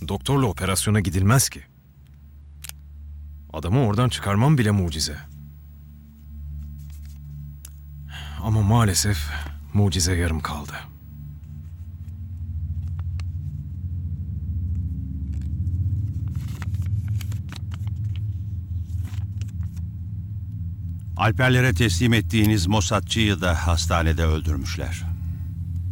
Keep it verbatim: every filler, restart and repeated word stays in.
Doktorla operasyona gidilmez ki. Adamı oradan çıkarmam bile mucize. Ama maalesef mucize yarım kaldı. Alperlere teslim ettiğiniz Mossadçıyı da hastanede öldürmüşler.